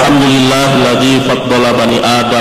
Alhamdulillahilladzi faddala bani Adam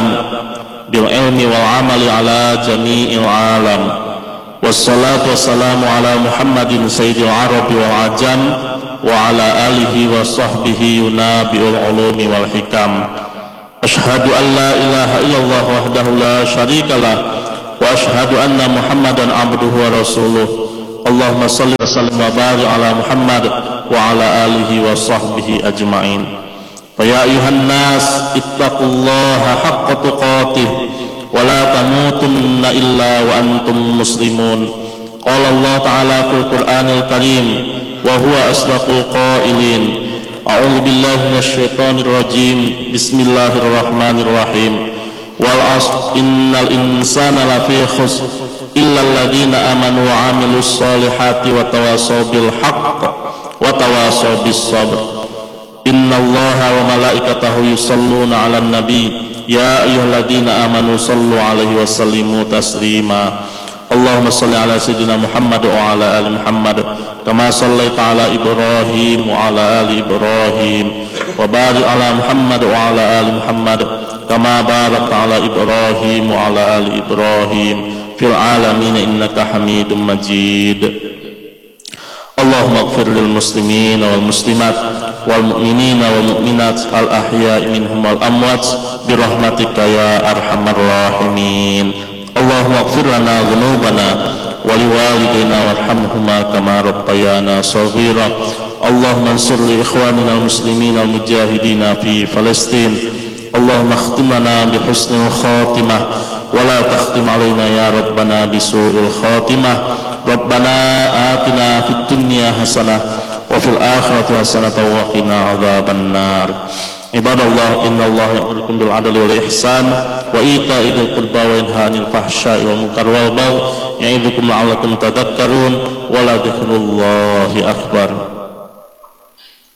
bil ilmi wal amali ala jami'il alam. Wassalatu wassalamu ala Muhammadin sayyidil arabi wal ajam wa ala alihi wa sahbihi yunabi'ul ulumi wal hikam. Ashhadu an la ilaha illallah wahdahu la syarikalah wa ashhadu anna Muhammadan abduhu wa rasuluh. Allahumma salli wa sallim wa barik ala Muhammad wa ala alihi wa sahbihi ajma'in. Ya ayuhan nas ittaqullaha haqqa tuqatih wa la tamutunna illa wa antum muslimun. Qala Allah ta'ala fil Qur'anil Karim wa huwa asdaqul qailin. A'udzu billahi minasy syaithanir rajim. Bismillahirrahmanirrahim. Wal 'ashr innal insana lafi khusr illa alladziina amanu wa 'amilus shalihati wa tawassaw bil haqq wa tawassaw bis sabr. Innallaha wa malaikatahu yusalluna 'alan nabi ya ayyuhalladzina amanu sallu 'alaihi wa sallimu taslima. Allahumma shalli 'ala sayyidina Muhammad wa 'ala ali Muhammad kama shallaita 'ala Ibrahim wa 'ala ali Ibrahim wa barik 'ala Muhammad wa 'ala ali Muhammad kama barakta 'ala Ibrahim wa 'ala ali Ibrahim fil 'alamin innaka Hamidum Majid. Allahumma ighfir lil muslimin wal muslimat wal mu'minina wal mu'minat al ahya'i minhum wal amwat bi rahmatika ya arhamar rahimin. Allahumma ighfir lana dhunubana wa liwalidayna warhamhuma kama rabbayana shaghira. Allahumma ansur li ikhwanina al muslimina al mujahidina fi Palestin. Allahumma khtim lana bi husnil khatimah wa la takhtim alaina ya rabbana bi su'il khatimah. Rabbana atina fid dunya hasanah wa fil akhirati hasanah wa qina adzabannar. Ibadallah, innallaha ya'murukum bil 'adli wal ihsan wa ita'i dzil qurba wa yanha 'anil fahsya'i wal munkari wal baghi ya'idzukum la'allakum tadhakkarun wa la dzikrullahi akbar.